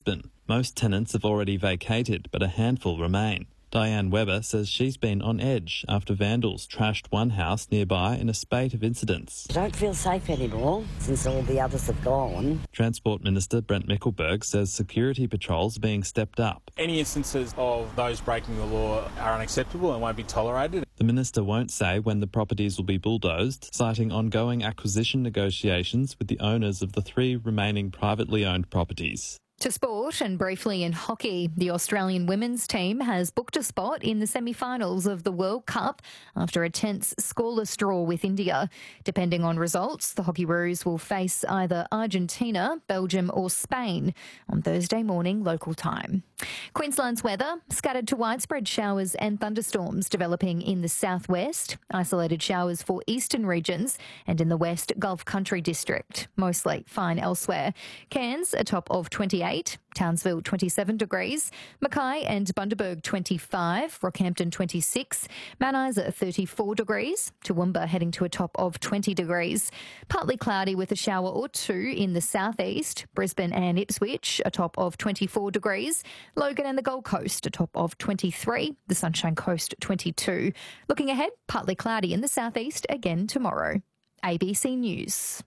Brisbane. Most tenants have already vacated, but a handful remain. Diane Webber says she's been on edge after vandals trashed one house nearby in a spate of incidents. I don't feel safe anymore since all the others have gone. Transport Minister Brent Mickelberg says security patrols are being stepped up. Any instances of those breaking the law are unacceptable and won't be tolerated. The minister won't say when the properties will be bulldozed, citing ongoing acquisition negotiations with the owners of the 3 remaining privately owned properties. To sport, and briefly in hockey, the Australian women's team has booked a spot in the semi-finals of the World Cup after a tense scoreless draw with India. Depending on results, the Hockeyroos will face either Argentina, Belgium or Spain on Thursday morning local time. Queensland's weather, scattered to widespread showers and thunderstorms developing in the southwest, isolated showers for eastern regions and in the west Gulf Country district, mostly fine elsewhere. Cairns, a top of 28, Townsville 27 degrees, Mackay and Bundaberg 25, Rockhampton 26, Mount Isa 34 degrees, Toowoomba heading to a top of 20 degrees, partly cloudy with a shower or 2 in the southeast, Brisbane and Ipswich a top of 24 degrees, Logan and the Gold Coast a top of 23, the Sunshine Coast 22. Looking ahead, partly cloudy in the southeast again tomorrow. ABC News.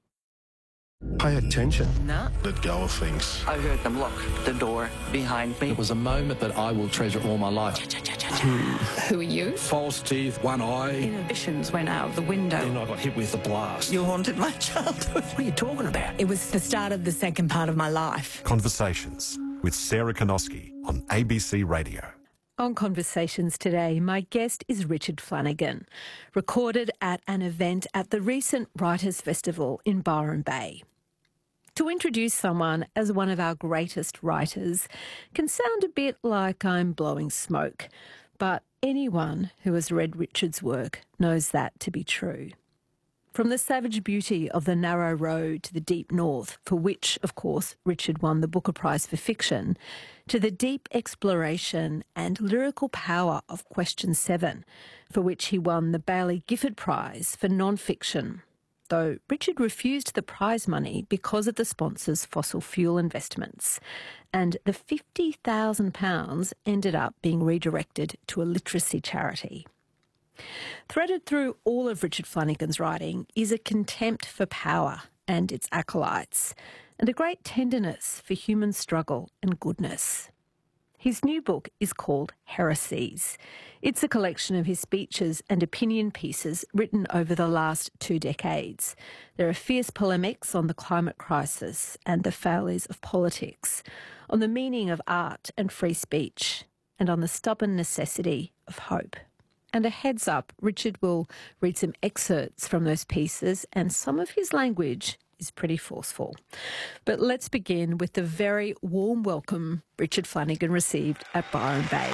Pay attention. No. Let go of things. I heard them lock the door behind me. It was a moment that I will treasure all my life. Who are you? False teeth, one eye. Inhibitions went out the window. And I got hit with a blast. You haunted my childhood. What are you talking about? It was the start of the second part of my life. Conversations with Sarah Konoski on ABC Radio. On Conversations today, my guest is Richard Flanagan, recorded at an event at the recent Writers' Festival in Byron Bay. To introduce someone as one of our greatest writers can sound a bit like I'm blowing smoke, but anyone who has read Richard's work knows that to be true. From the savage beauty of The Narrow Road to the Deep North, for which, of course, Richard won the Booker Prize for Fiction, to the deep exploration and lyrical power of Question 7, for which he won the Baillie Gifford Prize for non-fiction, though Richard refused the prize money because of the sponsor's fossil fuel investments, and the £50,000 ended up being redirected to a literacy charity. Threaded through all of Richard Flanagan's writing is a contempt for power and its acolytes, and a great tenderness for human struggle and goodness. His new book is called Heresies. It's a collection of his speeches and opinion pieces written over the last 2 decades. There are fierce polemics on the climate crisis and the failures of politics, on the meaning of art and free speech, and on the stubborn necessity of hope. And a heads up, Richard will read some excerpts from those pieces, and some of his language is pretty forceful. But let's begin with the very warm welcome Richard Flanagan received at Byron Bay.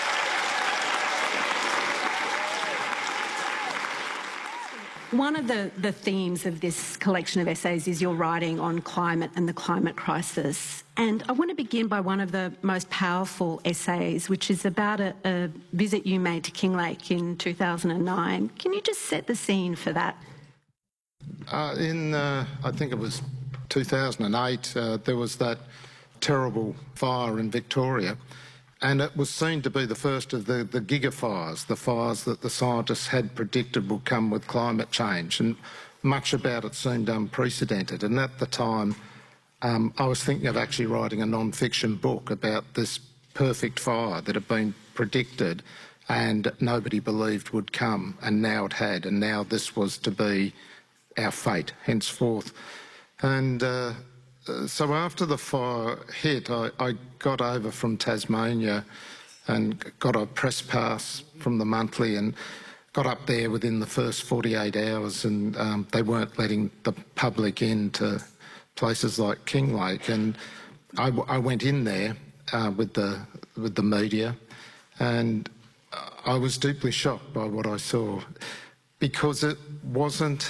One of the themes of this collection of essays is your writing on climate and the climate crisis. And I want to begin by one of the most powerful essays, which is about a visit you made to Kinglake in 2009. Can you just set the scene for that? I think it was 2008, there was that terrible fire in Victoria, and it was seen to be the first of the gigafires, the fires that the scientists had predicted would come with climate change, and much about it seemed unprecedented. And at the time, I was thinking of actually writing a non-fiction book about this perfect fire that had been predicted and nobody believed would come, and now it had, and now this was to be our fate henceforth. And so after the fire hit, I got over from Tasmania and got a press pass from the Monthly and got up there within the first 48 hours, and they weren't letting the public into places like Kinglake. And I went in there with the media, and I was deeply shocked by what I saw, because it wasn't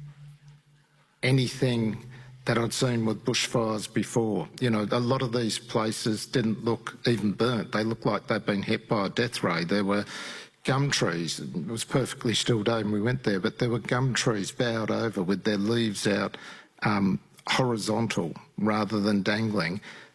anything that I'd seen with bushfires before. You know, a lot of these places didn't look even burnt. They looked like they'd been hit by a death ray. There were gum trees. It was perfectly still day when we went there, but there were gum trees bowed over with their leaves out horizontal rather than dangling.